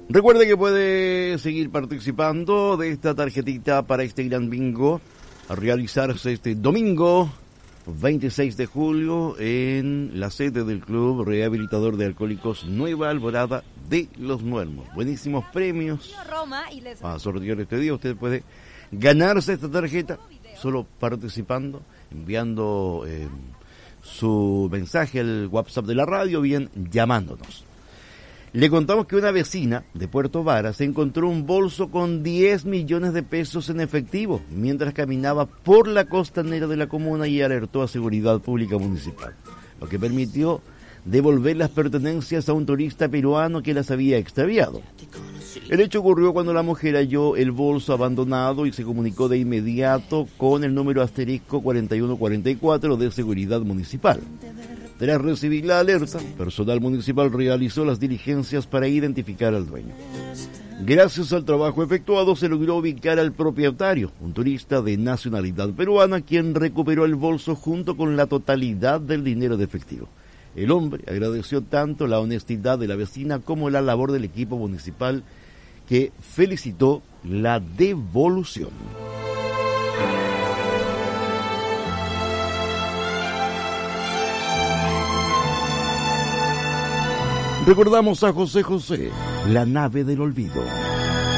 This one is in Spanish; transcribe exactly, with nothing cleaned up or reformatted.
Recuerde que puede seguir participando de esta tarjetita para este gran bingo a realizarse este domingo veintiséis de julio en la sede del Club Rehabilitador de Alcohólicos Nueva Alborada de Los Muermos. Buenísimos premios a sortear este día. Usted puede ganarse esta tarjeta solo participando, enviando eh, su mensaje al WhatsApp de la radio, bien llamándonos. Le contamos que una vecina de Puerto Varas encontró un bolso con diez millones de pesos en efectivo mientras caminaba por la costanera de la comuna y alertó a Seguridad Pública Municipal, lo que permitió devolver las pertenencias a un turista peruano que las había extraviado. El hecho ocurrió cuando la mujer halló el bolso abandonado y se comunicó de inmediato con el número asterisco cuarenta y uno cuarenta y cuatro de Seguridad Municipal. Tras recibir la alerta, personal municipal realizó las diligencias para identificar al dueño. Gracias al trabajo efectuado se logró ubicar al propietario, un turista de nacionalidad peruana, quien recuperó el bolso junto con la totalidad del dinero de efectivo. El hombre agradeció tanto la honestidad de la vecina como la labor del equipo municipal, que felicitó la devolución. Recordamos a José José, la nave del olvido.